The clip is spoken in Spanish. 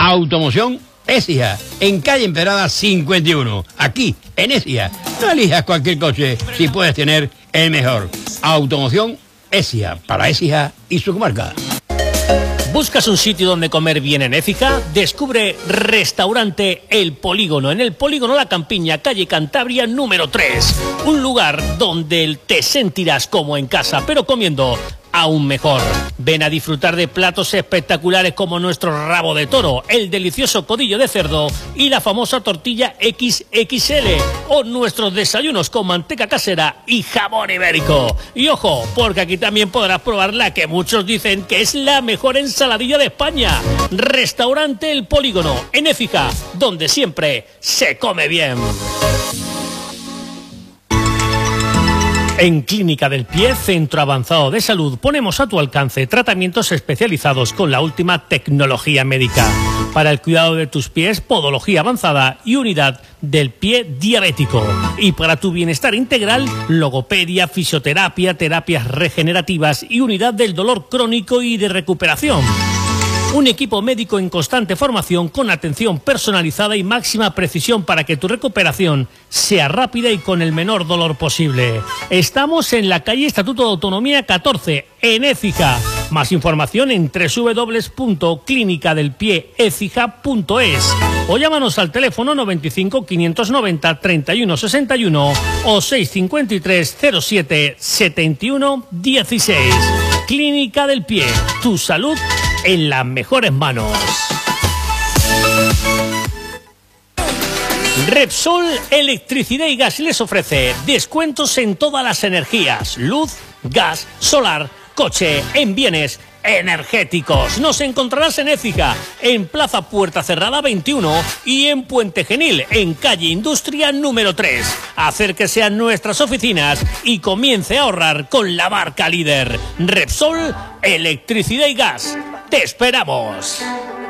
Automoción Écija, en calle Emperada 51, aquí, en Écija. No elijas cualquier coche si puedes tener el mejor. Automoción Écija, para Écija y su comarca. ¿Buscas un sitio donde comer bien en Écija? Descubre Restaurante El Polígono, en el Polígono La Campiña, calle Cantabria número 3. Un lugar donde te sentirás como en casa, pero comiendo aún mejor. Ven a disfrutar de platos espectaculares como nuestro rabo de toro, el delicioso codillo de cerdo y la famosa tortilla XXL, o nuestros desayunos con manteca casera y jamón ibérico. Y ojo, porque aquí también podrás probar la que muchos dicen que es la mejor ensaladilla de España. Restaurante El Polígono, en Écija, donde siempre se come bien. En Clínica del Pie, Centro Avanzado de Salud, ponemos a tu alcance tratamientos especializados con la última tecnología médica para el cuidado de tus pies, podología avanzada y unidad del pie diabético. Y para tu bienestar integral, logopedia, fisioterapia, terapias regenerativas y unidad del dolor crónico y de recuperación. Un equipo médico en constante formación con atención personalizada y máxima precisión para que tu recuperación sea rápida y con el menor dolor posible. Estamos en la calle Estatuto de Autonomía 14, en Écija. Más información en www.clinicadelpieecija.es o llámanos al teléfono 95 590 31 61 o 653 07 71 16. Clínica del Pie, tu salud en las mejores manos. Repsol Electricidad y Gas les ofrece descuentos en todas las energías: luz, gas, solar, coche, en bienes energéticos. Nos encontrarás en Écija, en Plaza Puerta Cerrada 21 y en Puente Genil, en calle Industria número 3. Acérquese a nuestras oficinas y comience a ahorrar con la marca líder. Repsol Electricidad y Gas. ¡Te esperamos!